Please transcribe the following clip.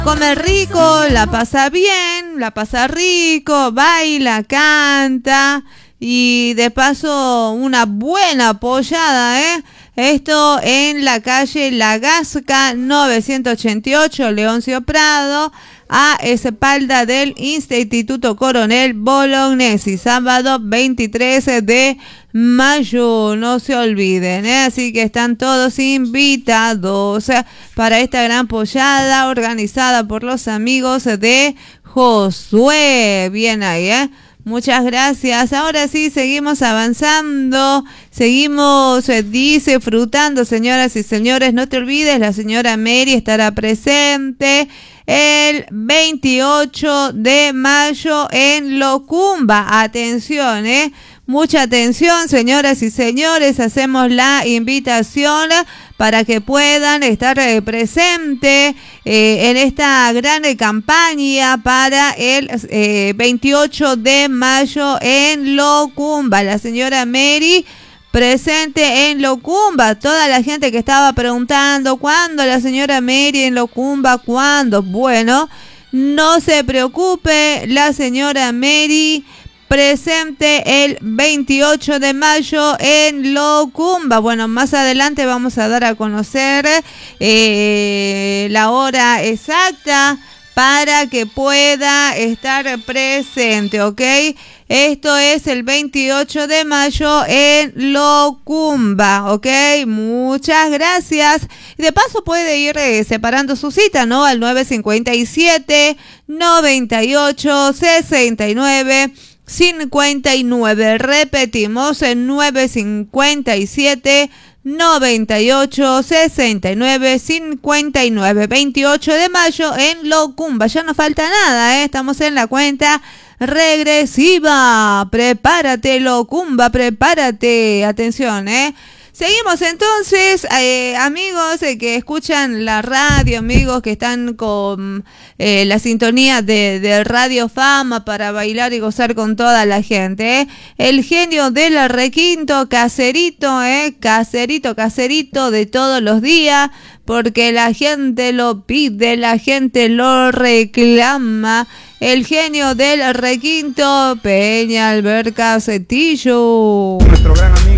Come rico, la pasa bien, la pasa rico, baila, canta y de paso una buena apoyada, ¿eh? Esto en la calle La Gasca 988, Leoncio Prado, a espalda del Instituto Coronel Bolognesi, sábado 23 de mayo, no se olviden, ¿eh? Así que están todos invitados para esta gran pollada organizada por los amigos de Josué. Bien ahí, ¿eh? Muchas gracias. Ahora sí, seguimos avanzando, seguimos disfrutando, señoras y señores. No te olvides, la señora Mary estará presente el 28 de mayo en Locumba. Atención, mucha atención, señoras y señores. Hacemos la invitación para que puedan estar presentes en esta gran campaña para el 28 de mayo en Locumba. La señora Mary presente en Locumba. Toda la gente que estaba preguntando ¿cuándo la señora Mary en Locumba? ¿Cuándo? Bueno, no se preocupe, la señora Mary presente el 28 de mayo en Locumba. Bueno, más adelante vamos a dar a conocer la hora exacta para que pueda estar presente, ¿ok? Esto es el 28 de mayo en Locumba, ¿ok? Muchas gracias. Y de paso puede ir separando su cita, ¿no? Al 957 98 69 59. Repetimos, en 957 98 69 59. 28 de mayo en Locumba. Ya no falta nada, estamos en la cuenta regresiva. Prepárate, Locumba, prepárate. Atención, Seguimos entonces, amigos que escuchan la radio, amigos que están con la sintonía de Radio Fama para bailar y gozar con toda la gente. El genio del requinto, caserito, caserito de todos los días, porque la gente lo pide, la gente lo reclama. El genio del requinto, Peña Alberca Cetillo. Nuestro gran amigo